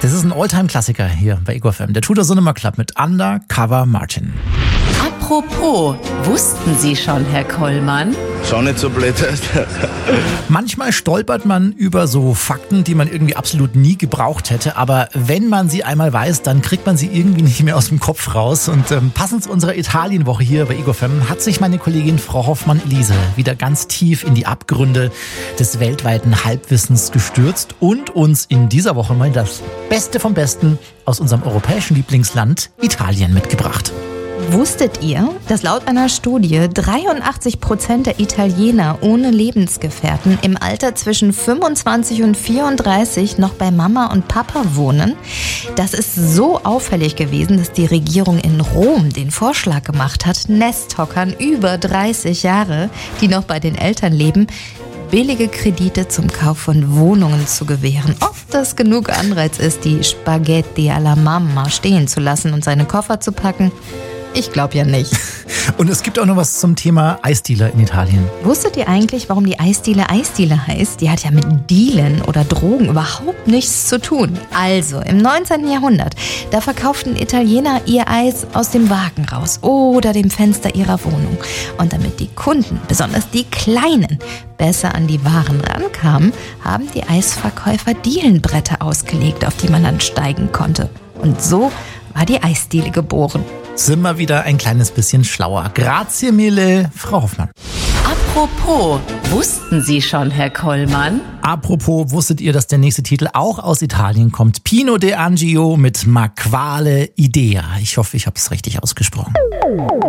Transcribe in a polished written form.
Das ist ein Alltime-Klassiker hier bei Ego FM. Der Tudor Cinema Club mit Undercover Martin. Apropos, wussten Sie schon, Herr Kollmann? Schau nicht so blöd. Manchmal stolpert man über so Fakten, die man irgendwie absolut nie gebraucht hätte. Aber wenn man sie einmal weiß, dann kriegt man sie irgendwie nicht mehr aus dem Kopf raus. Und passend zu unserer Italienwoche hier bei Ego FM hat sich meine Kollegin Frau Hoffmann-Elise wieder ganz tief in die Abgründe des weltweiten Halbwissens gestürzt und uns in dieser Woche mal das Beste vom Besten aus unserem europäischen Lieblingsland Italien mitgebracht. Wusstet ihr, dass laut einer Studie 83% der Italiener ohne Lebensgefährten im Alter zwischen 25 und 34 noch bei Mama und Papa wohnen? Das ist so auffällig gewesen, dass die Regierung in Rom den Vorschlag gemacht hat, Nesthockern über 30 Jahre, die noch bei den Eltern leben, billige Kredite zum Kauf von Wohnungen zu gewähren. Ob das genug Anreiz ist, die Spaghetti alla Mamma stehen zu lassen und seine Koffer zu packen? Ich glaube ja nicht. Und es gibt auch noch was zum Thema Eisdealer in Italien. Wusstet ihr eigentlich, warum die Eisdiele Eisdiele heißt? Die hat ja mit Dealen oder Drogen überhaupt nichts zu tun. Also, im 19. Jahrhundert, da verkauften Italiener ihr Eis aus dem Wagen raus oder dem Fenster ihrer Wohnung. Und damit die Kunden, besonders die Kleinen, besser an die Waren rankamen, haben die Eisverkäufer Dielenbretter ausgelegt, auf die man dann steigen konnte. Und so war die Eisdiele geboren. Sind wir wieder ein kleines bisschen schlauer. Grazie mille, Frau Hoffmann. Apropos, wussten Sie schon, Herr Kollmann? Apropos, wusstet ihr, dass der nächste Titel auch aus Italien kommt? Pino De Angio mit Ma quale idea. Ich hoffe, ich habe es richtig ausgesprochen.